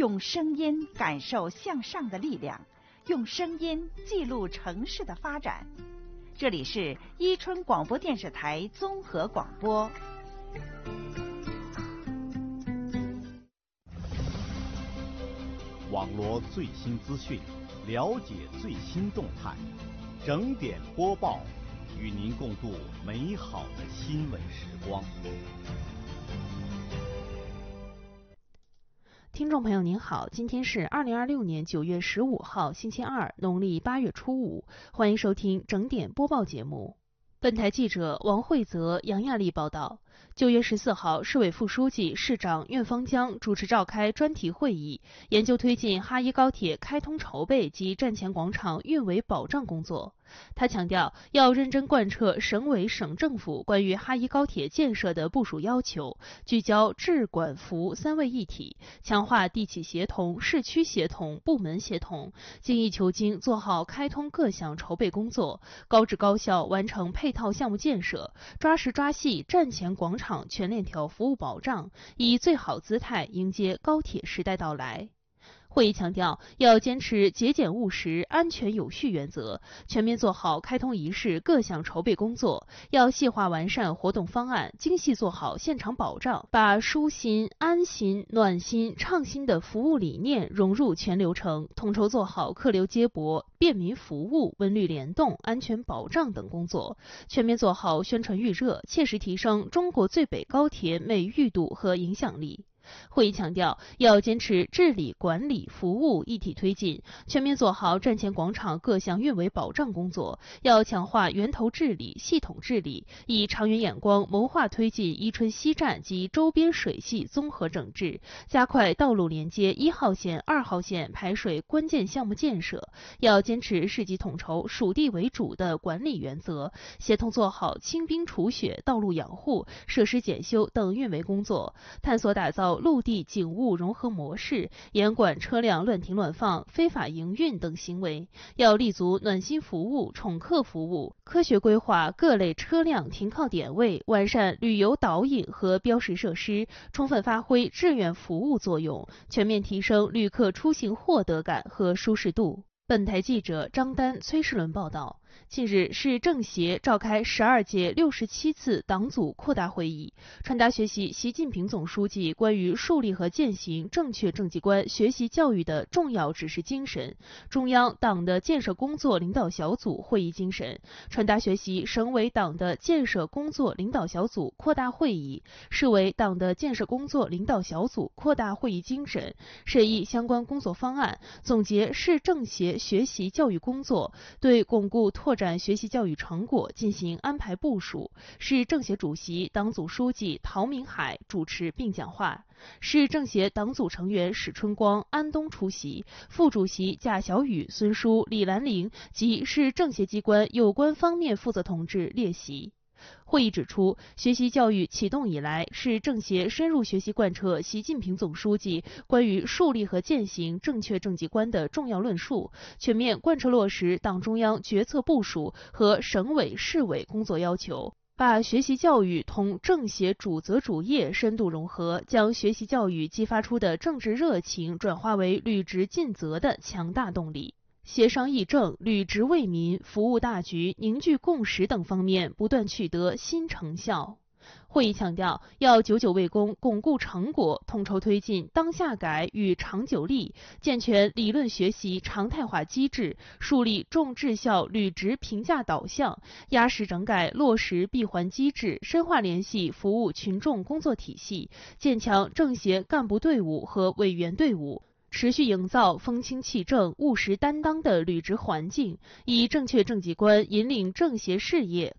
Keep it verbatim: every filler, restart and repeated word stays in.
用声音感受向上的力量，用声音记录城市的发展。这里是伊春广播电视台综合广播。 网罗最新资讯，了解最新动态，整点播报，与您共度美好的新闻时光。 听众朋友您好，今天是二零二六年九月十五号星期二，农历八月初五，欢迎收听整点播报节目。本台记者王慧泽、杨亚丽报道。九月十四号，市委副书记、市长苑方江主持召开专题会议，研究推进哈一高铁开通筹备及站前广场运维保障工作。他强调，要认真贯彻省委省政府关于哈一高铁建设的部署要求，聚焦治管服三位一体，强化地企协同、市区协同、部门协同，精益求精做好开通各项筹备工作，高质高效完成配套项目建设，抓实抓细站前广场全链条服务保障，以最好姿态迎接高铁时代到来。会议强调，要坚持节俭务实、安全有序原则，全面做好开通仪式各项筹备工作，要细化完善活动方案，精细做好现场保障，把舒心、安心、暖心、畅心的服务理念融入全流程，统筹做好客流接驳、便民服务、文旅联动、安全保障等工作，全面做好宣传预热，切实提升中国最北高铁美誉度和影响力。会议强调，要坚持治理、管理、服务一体推进，全面做好站前广场各项运维保障工作，要强化源头治理、系统治理，以长远眼光谋划推进伊春西站及周边水系综合整治，加快道路连接一号线、二号线排水关键项目建设，要坚持市级统筹、属地为主的管理原则，协同做好清冰除雪、道路养护、设施检修等运维工作，探索打造陆地警务融合模式，严管车辆乱停乱放、非法营运等行为，要立足暖心服务、宠客服务，科学规划各类车辆停靠点位，完善旅游导引和标识设施，充分发挥志愿服务作用，全面提升旅客出行获得感和舒适度。本台记者张丹、崔世伦报道。近日，市政协召开十二届六十七次党组扩大会议，传达学习习近平总书记关于树立和践行正确政绩观学习教育的重要指示精神，中央党的建设工作领导小组会议精神，传达学习省委党的建设工作领导小组扩大会议、市委党的建设工作领导小组扩大会议精神，审议相关工作方案，总结市政协学习教育工作，对巩固拓展学习教育成果进行安排部署。市政协主席、党组书记陶明海主持并讲话，市政协党组成员史春光、安东出席，副主席贾小雨、孙书、李兰玲及市政协机关有关方面负责同志列席。会议指出，学习教育启动以来，市政协深入学习贯彻习近平总书记关于树立和践行正确政绩观的重要论述，全面贯彻落实党中央决策部署和省委市委工作要求，把学习教育同政协主责主业深度融合，将学习教育激发出的政治热情转化为履职尽责的强大动力。协商议政、履职为民、服务大局、凝聚共识等方面不断取得新成效。会议强调，要久久为功，巩固成果，统筹推进当下改与长久立，健全理论学习常态化机制，树立重质效履职评价导向，压实整改落实闭环机制，深化联系服务群众工作体系，建强政协干部队伍和委员队伍，持续营造风清气正、务实担当的履职环境，以正确政绩观引领政协事业，